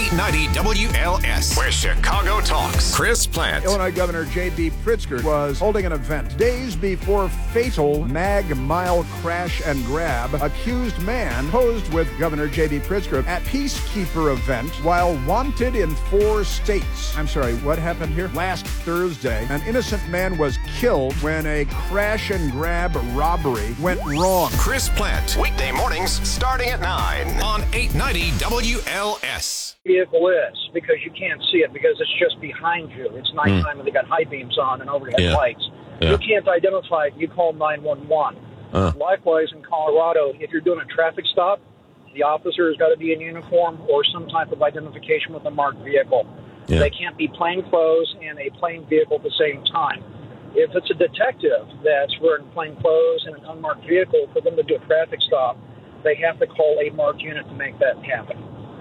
890 WLS, where Chicago talks. Chris Plant. Illinois Governor J.B. Pritzker was holding an event days before fatal Mag Mile crash and grab. Accused man posed with Governor J.B. Pritzker at Peacekeeper event while wanted in 4 states. I'm sorry, what happened here? Last Thursday, an innocent man was killed when a crash and grab robbery went wrong. Chris Plant, weekday mornings starting at 9 on 890 WLS. Vehicle is because you can't see it because it's just behind you. It's nighttime and they got high beams on and overhead lights. You can't identify it. You call 911. Likewise, in Colorado, if you're doing a traffic stop, the officer has got to be in uniform or some type of identification with a marked vehicle. They can't be plain clothes and a plain vehicle at the same time. If it's a detective that's wearing plain clothes and an unmarked vehicle, for them to do a traffic stop, they have to call a marked unit to make that happen.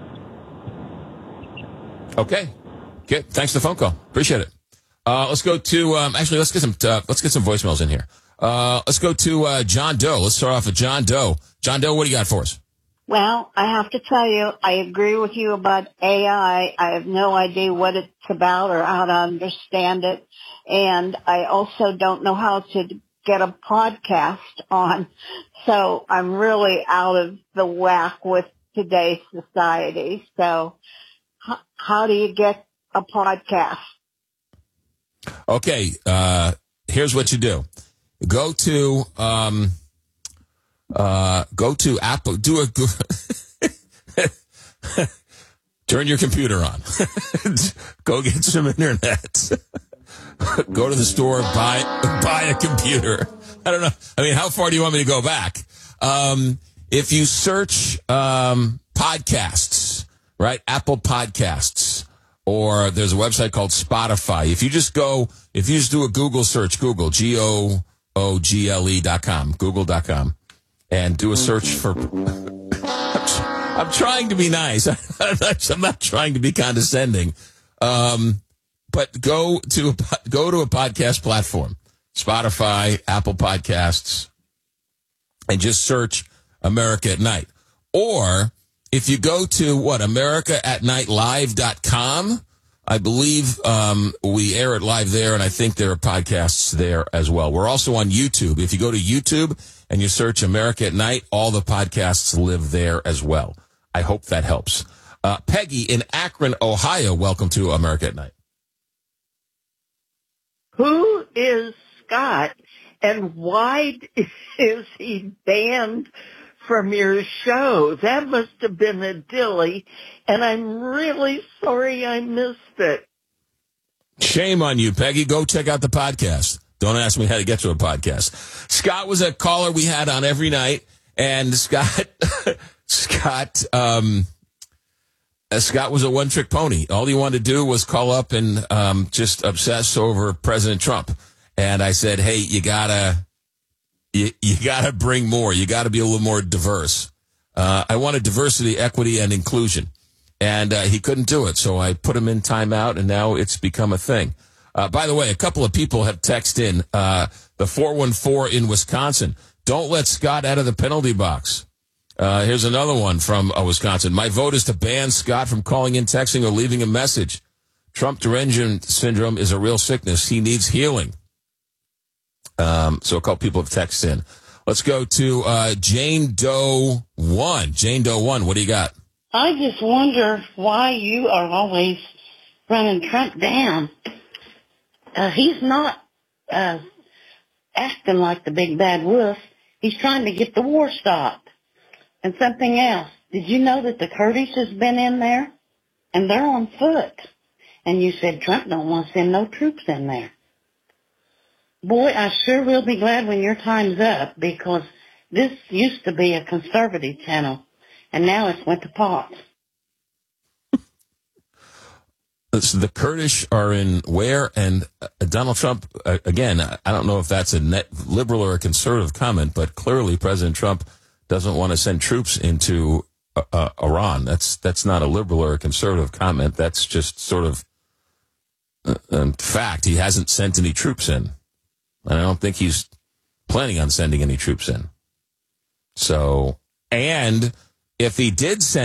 Okay. Good. Thanks for the phone call. Appreciate it. Let's go to actually let's get some voicemails in here. Let's go to John Doe. Let's start off with John Doe. John Doe, what do you got for us? Well, I have to tell you, I agree with you about AI. I have no idea what it's about or how to understand it. And I also don't know how to get a podcast on. So I'm really out of the whack with today's society. So how do you get a podcast? Okay. Here's what you do. Go to Apple, turn your computer on. Go get some internet. Go to the store, buy a computer. I don't know. I mean, how far do you want me to go back? If you search podcasts, right? Apple Podcasts, or there's a website called Spotify. If you just do a Google search, Google, Google.com, Google.com, and do a search for, I'm trying to be nice. I'm not trying to be condescending. But go to a podcast platform, Spotify, Apple Podcasts, and just search America at Night. Or if you go to AmericaAtNightLive.com, I believe we air it live there, and I think there are podcasts there as well. We're also on YouTube. If you go to YouTube and you search America at Night, all the podcasts live there as well. I hope that helps. Peggy in Akron, Ohio, welcome to America at Night. Who is Scott, and why is he banned from your show? That must have been a dilly, and I'm really sorry I missed it. Shame on you, Peggy. Go check out the podcast. Don't ask me how to get to a podcast. Scott was a caller we had on every night, and Scott was a one-trick pony. All he wanted to do was call up and just obsess over President Trump. And I said, hey, you gotta bring more. You gotta be a little more diverse. I wanted diversity, equity, and inclusion. And he couldn't do it, so I put him in timeout, and now it's become a thing. By the way, a couple of people have texted in. The 414 in Wisconsin. Don't let Scott out of the penalty box. Here's another one from Wisconsin. My vote is to ban Scott from calling in, texting, or leaving a message. Trump derangement syndrome is a real sickness. He needs healing. So a couple people have texted in. Let's go to Jane Doe 1. Jane Doe 1, what do you got? I just wonder why you are always running Trump down. He's not acting like the big bad wolf. He's trying to get the war stopped. And something else, did you know that the Kurdish has been in there? And they're on foot. And you said Trump don't want to send no troops in there. Boy, I sure will be glad when your time's up, because this used to be a conservative channel, and now it's went to pot. The Kurdish are in where? And Donald Trump, again, I don't know if that's a liberal or a conservative comment, but clearly President Trump doesn't want to send troops into Iran. That's not a liberal or a conservative comment. That's just sort of fact. He hasn't sent any troops in. And I don't think he's planning on sending any troops in. So, and if he did send